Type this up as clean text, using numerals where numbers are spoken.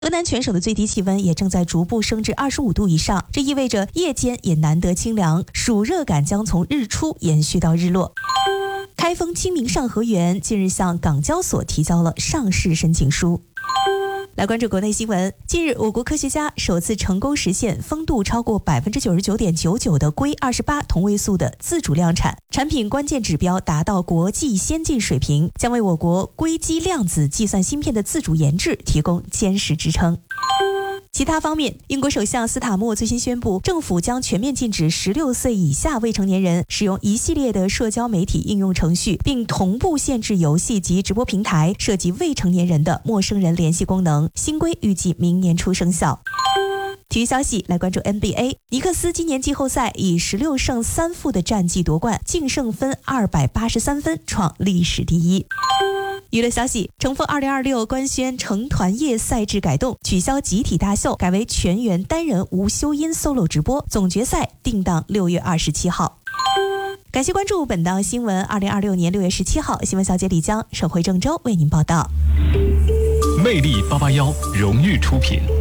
河南全省的最低气温也正在逐步升至25度以上，这意味着夜间也难得清凉，暑热感将从日出延续到日落。开封清明上河园近日向港交所提交了上市申请书。来关注国内新闻。近日，我国科学家首次成功实现风度超过99.99%的硅28同位素的自主量产，产品关键指标达到国际先进水平，将为我国硅基量子计算芯片的自主研制提供坚实支撑。其他方面，英国首相斯塔默最新宣布，政府将全面禁止16岁以下未成年人使用一系列的社交媒体应用程序，并同步限制游戏及直播平台涉及未成年人的陌生人联系功能。新规预计明年初生效。体育消息，来关注 NBA。 尼克斯今年季后赛以16胜3负的战绩夺冠，净胜分283分，创历史第一。娱乐消息，乘风2026官宣成团夜赛制改动，取消集体大秀，改为全员单人无修音 solo 直播，总决赛定档6月27号。感谢关注本档新闻。2026年6月17号，新闻小姐李江，省会郑州为您报道。 魅力881荣誉出品。